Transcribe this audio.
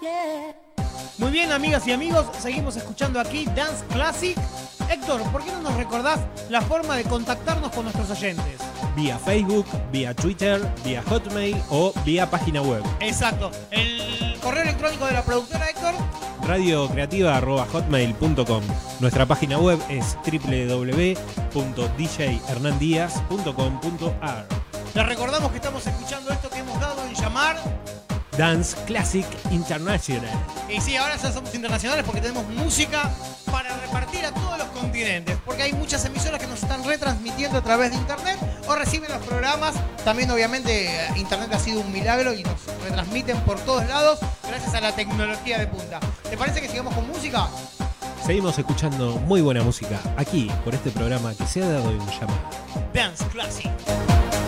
Muy bien, amigas y amigos, seguimos escuchando aquí Dance Classic. Héctor, ¿por qué no nos recordás la forma de contactarnos con nuestros oyentes? Vía Facebook, vía Twitter, vía Hotmail o vía página web. Exacto. El correo electrónico de la productora, Héctor. radiocreativa@hotmail.com. Nuestra página web es www.djhernandiaz.com.ar. Les recordamos que estamos escuchando esto que hemos dado en llamar... Dance Classic International. Y sí, ahora ya somos internacionales porque tenemos música para repartir a todos los continentes. Porque hay muchas emisoras que nos están retransmitiendo a través de internet o reciben los programas. También, obviamente, internet ha sido un milagro y nos retransmiten por todos lados gracias a la tecnología de punta. ¿Te parece que sigamos con música? Seguimos escuchando muy buena música aquí por este programa que se ha dado en llamar Dance Classic.